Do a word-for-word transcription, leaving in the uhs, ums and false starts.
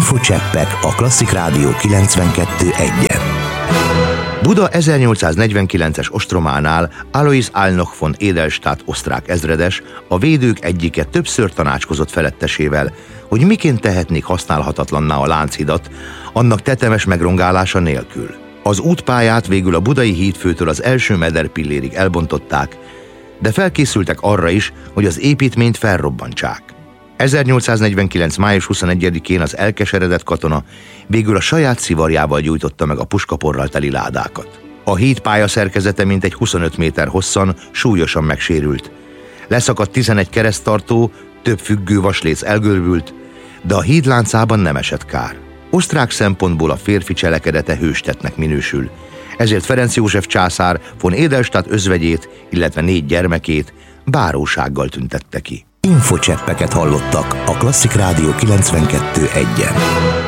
Infocseppek a Klasszik Rádió kilencvenkettő egyen. Buda ezernyolcszáznegyvenkilences ostrománál Alois Alnoch von Edelstadt osztrák ezredes, a védők egyike többször tanácskozott felettesével, hogy miként tehetnék használhatatlanná a Lánchidat, annak tetemes megrongálása nélkül. Az útpályát végül a budai hídfőtől az első mederpillérig elbontották, de felkészültek arra is, hogy az építményt felrobbantsák. ezernyolcszáznegyvenkilenc május huszonegyedikén az elkeseredett katona végül a saját szivarjával gyújtotta meg a puskaporral teli ládákat. A híd pályaszerkezete mintegy huszonöt méter hosszan súlyosan megsérült. Leszakadt tizenegy kereszttartó, több függő vasléc elgörbült, de a híd láncában nem esett kár. Osztrák szempontból a férfi cselekedete hőstettnek minősül, ezért Ferenc József császár von Edelstadt özvegyét, illetve négy gyermekét bárósággal tüntette ki. Infocseppeket hallottak a Klasszik Rádió kilencvenkettő egyen.